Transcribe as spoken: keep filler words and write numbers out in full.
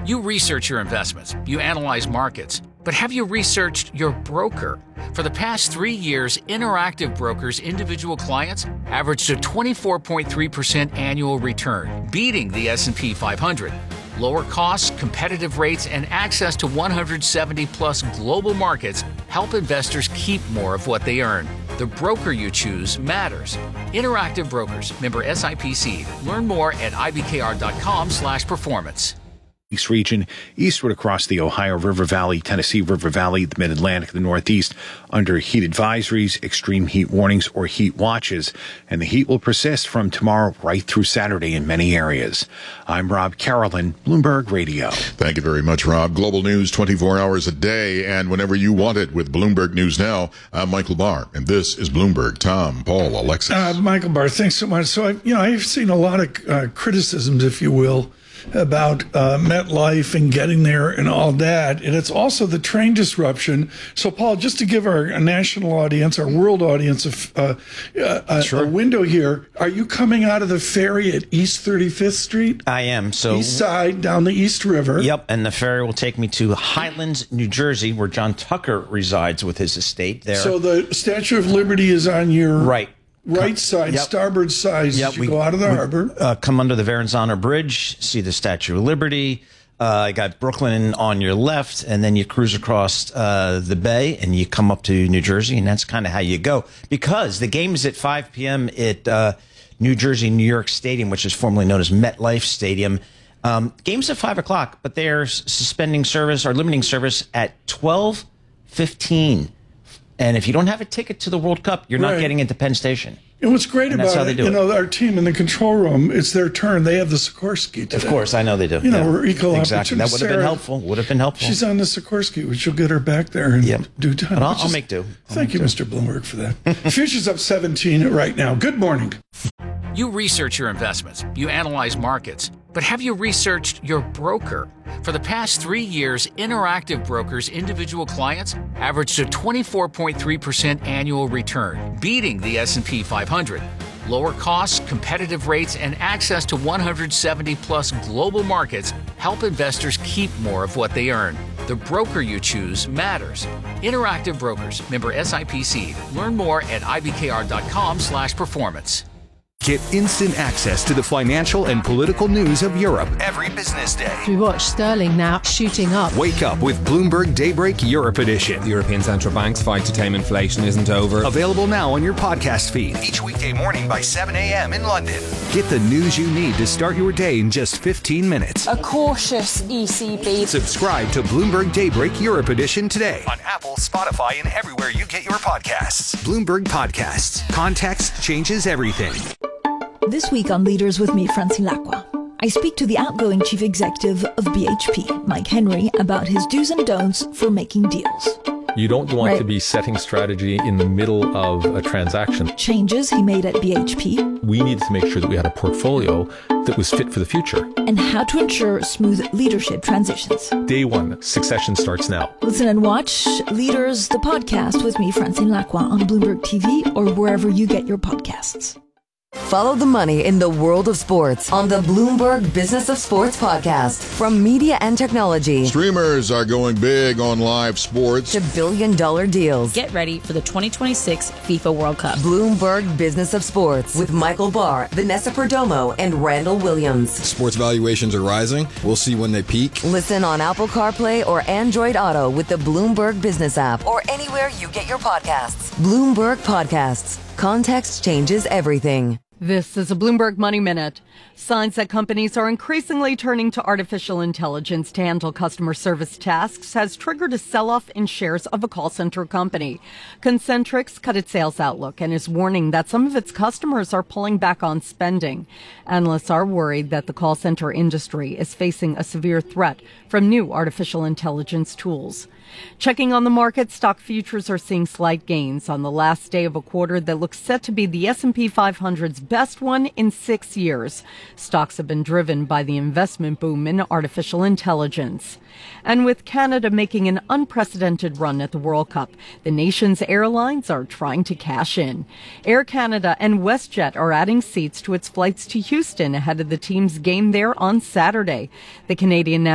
You research your investments, you analyze markets, but have you researched your broker? For the past three years, Interactive Brokers' individual clients averaged a twenty-four point three percent annual return, beating the S and P five hundred. Lower costs, competitive rates, and access to one hundred seventy plus global markets help investors keep more of what they earn. The broker you choose matters. Interactive Brokers, member S I P C. Learn more at I B K R dot com slash performance. East region, eastward across the Ohio River Valley, Tennessee River Valley, the Mid-Atlantic, the Northeast, under heat advisories, extreme heat warnings, or heat watches. And the heat will persist from tomorrow right through Saturday in many areas. I'm Rob Carolyn, Bloomberg Radio. Thank you very much, Rob. Global news twenty-four hours a day and whenever you want it with Bloomberg News Now. I'm Michael Barr, and this is Bloomberg. Tom, Paul, Alexis. Uh, Michael Barr, thanks so much. So, I, you know, I've seen a lot of uh, criticisms, if you will, about uh, MetLife and getting there and all that. And it's also the train disruption. So, Paul, just to give our national audience, our world audience, a, uh, a, sure. a window here, are you coming out of the ferry at East thirty-fifth Street? I am. So East side, down the East River. Yep, and the ferry will take me to Highlands, New Jersey, where John Tucker resides with his estate there. So the Statue of Liberty is on your... Right. Right side, yep. starboard side, yep. as you we, go out of the we, harbor. Uh, come under the Verrazano Bridge, see the Statue of Liberty. Uh, I got Brooklyn on your left, and then you cruise across uh, the bay, and you come up to New Jersey, and that's kind of how you go. Because the game is at five p.m. at uh, New Jersey, New York Stadium, which is formerly known as MetLife Stadium. Um, game's at five o'clock, but they're suspending service or limiting service at twelve fifteen. And if you don't have a ticket to the World Cup, you're right. not getting into Penn Station. And what's great and about it, you know, our team in the control room, it's their turn. They have the Sikorsky today. Of course, I know they do. You know, yeah. we're equal exactly. That would have been helpful. Would have been helpful. She's on the Sikorsky, which will get her back there in yep. due time. But I'll, is, I'll make do. I'll thank make you, do. Mister Bloomberg, for that. Future's up seventeen right now. Good morning. You research your investments, you analyze markets, but have you researched your broker? For the past three years, Interactive Brokers' individual clients averaged a twenty-four point three percent annual return, beating the S and P five hundred. Lower costs, competitive rates, and access to one hundred seventy plus global markets help investors keep more of what they earn. The broker you choose matters. Interactive Brokers, member S I P C. Learn more at I B K R dot com slash performance. Get instant access to the financial and political news of Europe every business day. We watch sterling now shooting up. Wake up with Bloomberg Daybreak Europe Edition. The European Central Bank's fight to tame inflation isn't over. Available now on your podcast feed. Each weekday morning by seven a.m. in London. Get the news you need to start your day in just fifteen minutes. A cautious E C B. Subscribe to Bloomberg Daybreak Europe Edition today. On Apple, Spotify, and everywhere you get your podcasts. Bloomberg Podcasts. Context changes everything. This week on Leaders with me, Francine Lacqua, I speak to the outgoing chief executive of B H P, Mike Henry, about his do's and don'ts for making deals. You don't want right. to be setting strategy in the middle of a transaction. Changes he made at B H P. We needed to make sure that we had a portfolio that was fit for the future. And how to ensure smooth leadership transitions. Day one, succession starts now. Listen and watch Leaders, the podcast with me, Francine Lacqua, on Bloomberg T V or wherever you get your podcasts. Follow the money in the world of sports on the Bloomberg Business of Sports podcast. From media and technology. Streamers are going big on live sports. To billion dollar deals. Get ready for the twenty twenty-six FIFA World Cup. Bloomberg Business of Sports with Michael Barr, Vanessa Perdomo, and Randall Williams. Sports valuations are rising. We'll see when they peak. Listen on Apple CarPlay or Android Auto with the Bloomberg Business app or anywhere you get your podcasts. Bloomberg Podcasts. Context changes everything. This is a Bloomberg Money Minute. Signs that companies are increasingly turning to artificial intelligence to handle customer service tasks has triggered a sell-off in shares of a call center company. Concentrix cut its sales outlook and is warning that some of its customers are pulling back on spending. Analysts are worried that the call center industry is facing a severe threat from new artificial intelligence tools. Checking on the market, stock futures are seeing slight gains on the last day of a quarter that looks set to be the S and P five hundred's best one in six years. Stocks have been driven by the investment boom in artificial intelligence. And with Canada making an unprecedented run at the World Cup, the nation's airlines are trying to cash in. Air Canada and WestJet are adding seats to its flights to Houston ahead of the team's game there on Saturday. The Canadian